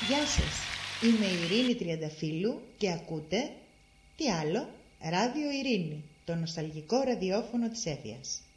Γεια σας, είμαι η Ειρήνη Τριανταφύλου και ακούτε, τι άλλο, Ράδιο Ειρήνη, το νοσταλγικό ραδιόφωνο της Έφιας.